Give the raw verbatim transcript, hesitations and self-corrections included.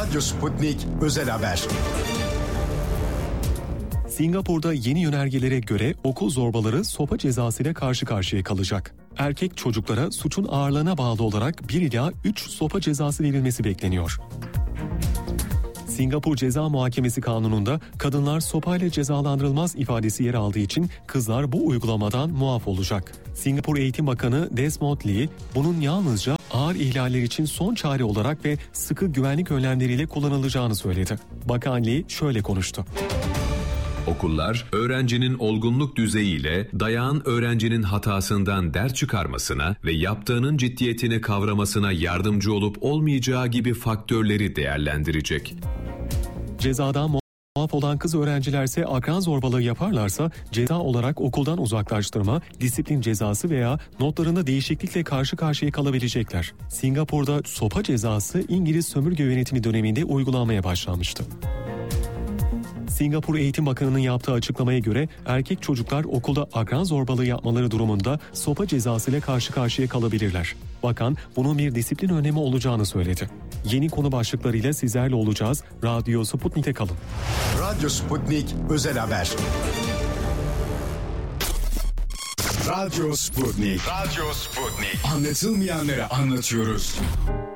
Radyo Sputnik Özel Haber. Singapur'da yeni yönergelere göre okul zorbaları sopa cezasıyla karşı karşıya kalacak. Erkek çocuklara suçun ağırlığına bağlı olarak bir ila üç sopa cezası verilmesi bekleniyor. Singapur Ceza Muhakemesi Kanunu'nda kadınlar sopayla cezalandırılmaz ifadesi yer aldığı için kızlar bu uygulamadan muaf olacak. Singapur Eğitim Bakanı Desmond Lee, bunun yalnızca ağır ihlaller için son çare olarak ve sıkı güvenlik önlemleriyle kullanılacağını söyledi. Bakan Lee şöyle konuştu. Okullar, öğrencinin olgunluk düzeyiyle dayağın öğrencinin hatasından ders çıkarmasına ve yaptığının ciddiyetini kavramasına yardımcı olup olmayacağı gibi faktörleri değerlendirecek. Cezadan muaf olan kız öğrencilerse akran zorbalığı yaparlarsa ceza olarak okuldan uzaklaştırma, disiplin cezası veya notlarında değişiklikle karşı karşıya kalabilecekler. Singapur'da sopa cezası İngiliz sömürge yönetimi döneminde uygulanmaya başlanmıştı. Singapur Eğitim Bakanı'nın yaptığı açıklamaya göre erkek çocuklar okulda akran zorbalığı yapmaları durumunda sopa cezasıyla karşı karşıya kalabilirler. Bakan bunun bir disiplin önlemi olacağını söyledi. Yeni konu başlıklarıyla sizlerle olacağız. Radyo Sputnik'te kalın. Radyo Sputnik Özel Haber. Radyo Sputnik. Radyo Sputnik. Anlatılmayanları anlatıyoruz.